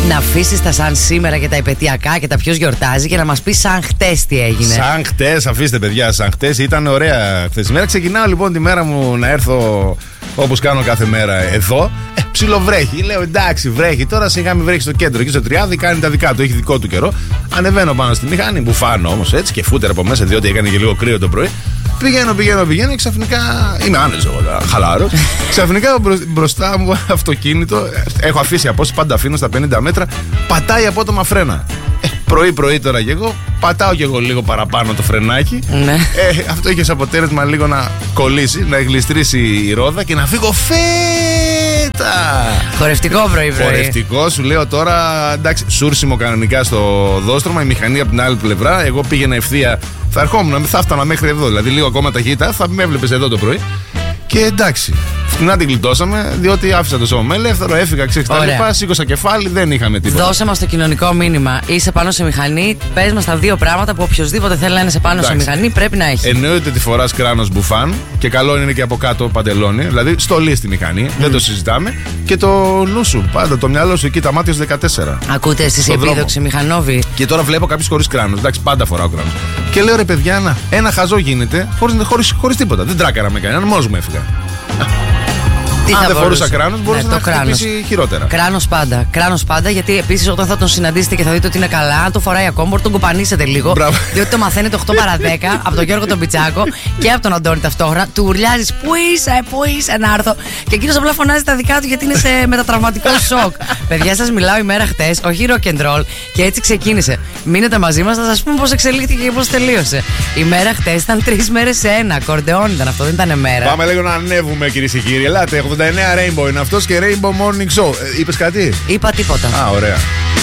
Να αφήσεις τα σαν σήμερα και τα επαιτειακά και τα ποιος γιορτάζει και να μας πεις σαν χτες τι έγινε. Σαν χτες, αφήστε παιδιά, σαν χτες. Ήταν ωραία χτες ημέρα. Ξεκινάω λοιπόν τη μέρα μου να έρθω όπως κάνω κάθε μέρα εδώ. Ψιλοβρέχει. Λέω εντάξει, βρέχει. Τώρα σιγά μην βρέχει στο κέντρο. Εκεί στο Τριάδι κάνει τα δικά του. Έχει δικό του καιρό. Ανεβαίνω πάνω στη μηχανή, μπουφάνω όμως έτσι και φούτερ από μέσα, διότι έκανε και λίγο κρύο το πρωί. Πηγαίνω και ξαφνικά. Είμαι άνεζο εγώ, χαλάρος. Ξαφνικά μπροστά μου αυτοκίνητο. Έχω αφήσει απόσταση, πάντα αφήνω στα 50 μέτρα. Πατάει απότομα φρένα. Πρωί τώρα και εγώ. Πατάω και εγώ λίγο παραπάνω το φρενάκι. Ναι. Αυτό είχε ως αποτέλεσμα λίγο να κολλήσει, να γλιστρήσει η ρόδα και να φύγω φέτα. Χορευτικό πρωί. Χορευτικό, σου λέω τώρα. Εντάξει, σούρσιμο κανονικά στο δόστρωμα, η μηχανή από την άλλη πλευρά. Εγώ πήγαινα ευθεία. Θα ερχόμουν, θα έφτανα μέχρι εδώ. Δηλαδή λίγο ακόμα ταχύτητα, θα με έβλεπες εδώ το πρωί. Και εντάξει, φτηνά την γλιτώσαμε, διότι άφησα το σώμα με ελεύθερο, έφυγα, ξέρεις τα λοιπά, σήκωσα κεφάλι, δεν είχαμε τίποτα. Δώσε μας το κοινωνικό μήνυμα. Είσαι πάνω σε μηχανή, πες μας τα δύο πράγματα που οποιοδήποτε θέλει να είναι σε πάνω σε μηχανή πρέπει να έχει. Εννοείται ότι φοράς κράνος μπουφάν και καλό είναι και από κάτω παντελόνι, δηλαδή στολή στη μηχανή, δεν το συζητάμε. Και το νου σου, πάντα το μυαλό σου εκεί, τα μάτια σου 14. Ακούτε εσείς οι επίδοξοι μηχανόβοι. Και τώρα βλέπω κάποιους χωρίς κράνος, εντάξει, πάντα φοράω κράνος. Και λέω ρε παιδιά, ένα χαζό γίνεται χωρίς τίποτα. Δεν τράκαρα με κανέναν, μόνος μου έφυγα. Αν δεν φορούσα κράνος, μπορούσε να χτυπήσει χειρότερα. Κράνος πάντα, γιατί επίσης όταν θα τον συναντήσετε και θα δείτε ότι είναι καλά, αν το φοράει ακόμα, τον κουπανίσετε λίγο. Μπράβο. Διότι το μαθαίνετε 8 παρα 10 από τον Γιώργο τον Πιτσάκο και από τον Αντώνη ταυτόχρονα. Του ουρλιάζεις πού είσαι να έρθω. Και εκείνος απλά φωνάζει τα δικά του γιατί είναι σε μετατραυματικό σοκ. Παιδιά, σας μιλάω ημέρα χτες, όχι rock and roll, και έτσι ξεκίνησε. Μείνετε μαζί μας, θα σας πούμε πώς εξελίχθηκε και πώς τελείωσε. Η μέρα χτες ήταν 3 μέρες σε ένα. Κορντεόν ήταν αυτό, δεν ήταν μέρα. Πάμε λίγο να ανέβουμε, κυρίες και κύριοι. Ελάτε, 89 Rainbow είναι αυτός και Rainbow Morning Show. Είπες κάτι? Είπα τίποτα. Α, ωραία.